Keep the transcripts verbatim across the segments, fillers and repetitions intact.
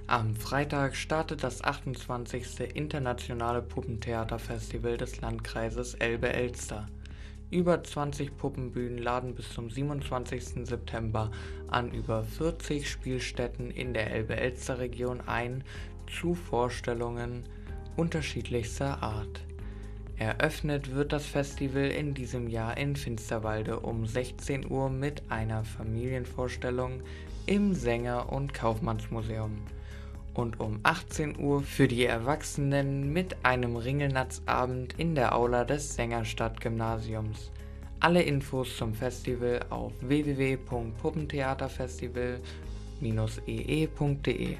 Am Freitag startet das achtundzwanzigste Internationale Puppentheaterfestival des Landkreises Elbe-Elster. Über zwanzig Puppenbühnen laden bis zum siebenundzwanzigsten September an über vierzig Spielstätten in der Elbe-Elster-Region ein zu Vorstellungen unterschiedlichster Art. Eröffnet wird das Festival in diesem Jahr in Finsterwalde um sechzehn Uhr mit einer Familienvorstellung im Sänger- und Kaufmannsmuseum und um achtzehn Uhr für die Erwachsenen mit einem Ringelnatzabend in der Aula des Sängerstadt-Gymnasiums. Alle Infos zum Festival auf w w w punkt puppentheaterfestival Bindestrich e e punkt de.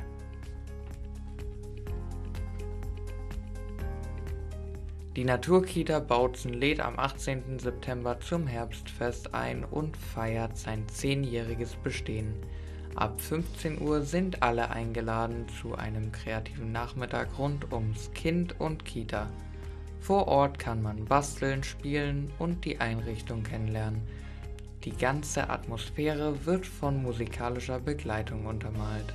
Die Naturkita Bautzen lädt am achtzehnten September zum Herbstfest ein und feiert sein zehnjähriges Bestehen. Ab fünfzehn Uhr sind alle eingeladen zu einem kreativen Nachmittag rund ums Kind und Kita. Vor Ort kann man basteln, spielen und die Einrichtung kennenlernen. Die ganze Atmosphäre wird von musikalischer Begleitung untermalt.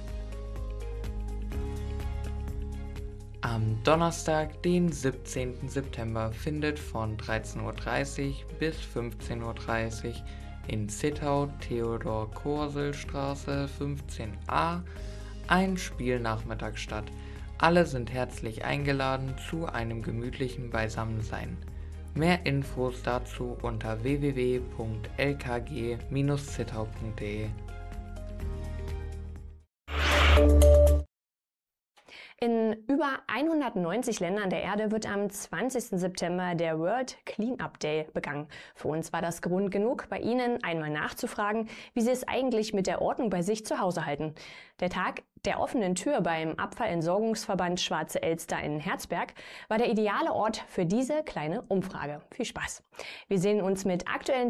Am Donnerstag, den siebzehnten September, findet von dreizehn Uhr dreißig bis fünfzehn Uhr dreißig in Zittau, Theodor-Korsel-Straße fünfzehn a, ein Spielnachmittag statt. Alle sind herzlich eingeladen zu einem gemütlichen Beisammensein. Mehr Infos dazu unter w w w punkt l k g Bindestrich zittau punkt de. In über hundertneunzig Ländern der Erde wird am zwanzigsten September der World Cleanup Day begangen. Für uns war das Grund genug, bei Ihnen einmal nachzufragen, wie Sie es eigentlich mit der Ordnung bei sich zu Hause halten. Der Tag der offenen Tür beim Abfallentsorgungsverband Schwarze Elster in Herzberg war der ideale Ort für diese kleine Umfrage. Viel Spaß! Wir sehen uns mit aktuellen